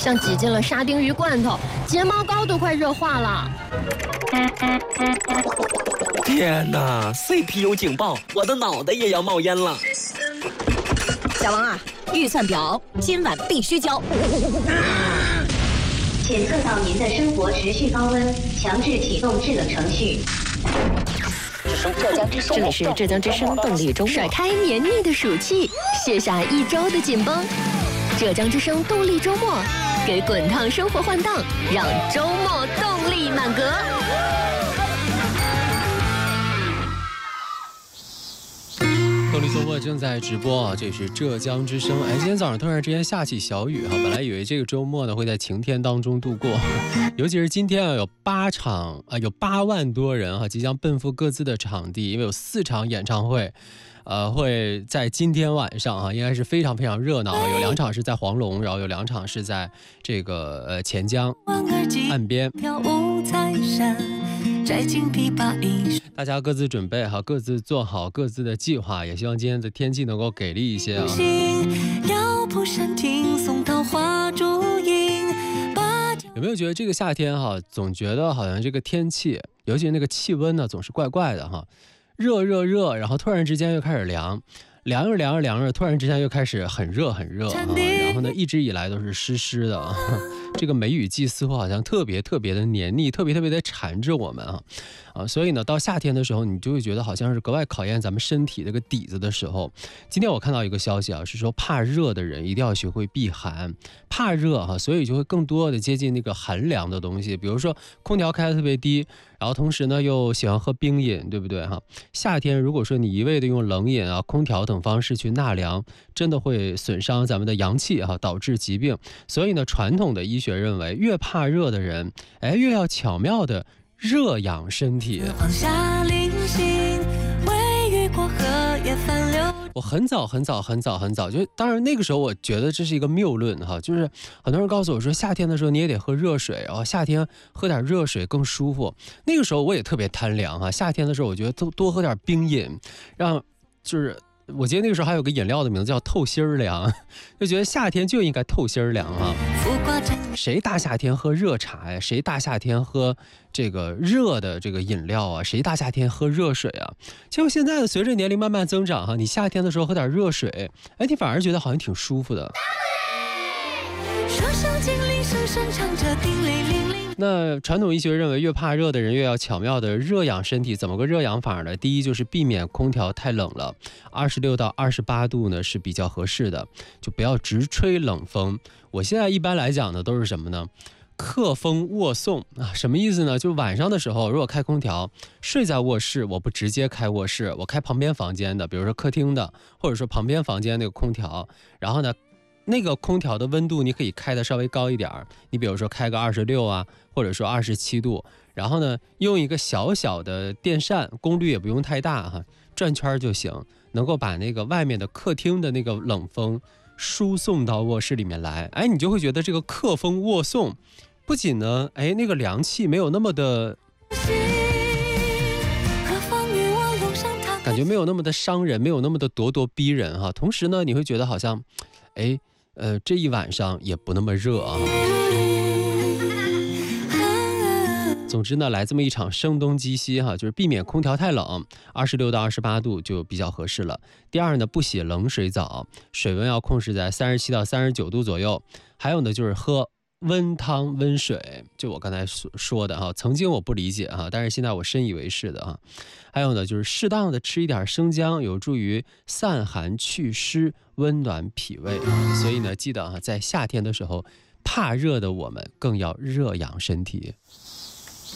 像挤进了沙丁鱼罐头，睫毛膏都快热化了。 天哪 ，CPU 警报，我的脑袋也要冒烟了。 小王啊，预算表今晚必须交。 检测到您的生活持续高温，强制启动制冷程序。 这里是浙江之声动力周末，甩开黏腻的暑气，卸下一周的紧绷。浙江之声动力周末，给滚烫生活换挡，让周末动力满格。 动力周末正在直播啊，这是浙江之声。今天早上突然之间下起小雨哈，本来以为这个周末呢会在晴天当中度过，尤其是今天啊，有8万多人哈，即将奔赴各自的场地，因为有4场演唱会。会在今天晚上啊，应该是非常非常热闹，有2场是在黄龙，然后有2场是在这个钱江岸边。大家各自准备好，各自做好各自的计划，也希望今天的天气能够给力一些啊。有没有觉得这个夏天哈，总觉得好像这个天气，尤其是那个气温呢，总是怪怪的哈。热，然后突然之间又开始凉着，突然之间又开始很热然后呢，一直以来都是湿的这个梅雨季似乎好像特别的黏腻，特别的缠着我们所以呢，到夏天的时候，你就会觉得好像是格外考验咱们身体这个底子的时候。今天我看到一个消息啊，是说怕热的人一定要学会避寒，怕热所以就会更多的接近那个寒凉的东西，比如说空调开得特别低，然后同时呢又喜欢喝冰饮，对不对夏天如果说你一味的用冷饮空调等方式去纳凉，真的会损伤咱们的阳气导致疾病。所以呢，传统的医学认为，越怕热的人，越要巧妙的热养身体。我很早，就当然那个时候我觉得这是一个谬论就是很多人告诉我说，夏天的时候你也得喝热水，然后夏天喝点热水更舒服。那个时候我也特别贪凉夏天的时候我觉得多喝点冰饮，我记得那个时候还有个饮料的名字叫透心凉，就觉得夏天就应该透心凉谁大夏天喝热茶呀？谁大夏天喝这个热的这个饮料啊？谁大夏天喝热水啊？结果现在呢，随着年龄慢慢增长你夏天的时候喝点热水，你反而觉得好像挺舒服的。那传统医学认为，越怕热的人越要巧妙的热养身体。怎么个热养法呢？第一就是避免空调太冷了，26到28度呢是比较合适的，就不要直吹冷风。我现在一般来讲呢都是什么呢？克风卧送什么意思呢？就晚上的时候如果开空调，睡在卧室，我不直接开卧室，我开旁边房间的，比如说客厅的，或者说旁边房间那个空调，然后呢那个空调的温度你可以开的稍微高一点，你比如说开个26或者说27度，然后呢用一个小小的电扇，功率也不用太大转圈就行，能够把那个外面的客厅的那个冷风输送到卧室里面来。你就会觉得这个克风卧送不仅呢那个凉气没有那么的感觉，没有那么的伤人，没有那么的咄逼人同时呢你会觉得好像这一晚上也不那么热总之呢，来这么一场声东击西就是避免空调太冷，26到28度就比较合适了。第二呢，不洗冷水澡，水温要控制在37到39度左右。还有呢，就是喝温汤温水，就我刚才说的曾经我不理解但是现在我深以为是的还有呢，就是适当的吃一点生姜，有助于散寒祛湿，温暖脾胃所以呢，记得在夏天的时候，怕热的我们更要热养身体。